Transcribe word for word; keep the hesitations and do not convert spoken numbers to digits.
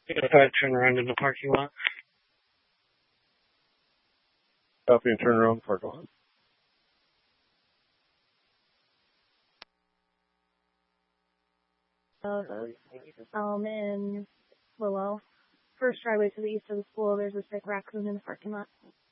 If I turn around in the parking lot. Copy and turn around the parking lot. Uh, um, in Willow. First driveway to the east of the school, there's a sick raccoon in the parking lot.